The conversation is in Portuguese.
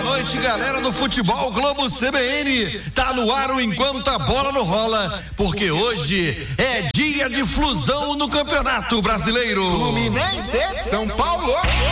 Boa noite, galera do Futebol Globo CBN. Tá no ar o Enquanto a Bola Não Rola, porque hoje é dia de flusão no Campeonato Brasileiro. Fluminense, São Paulo.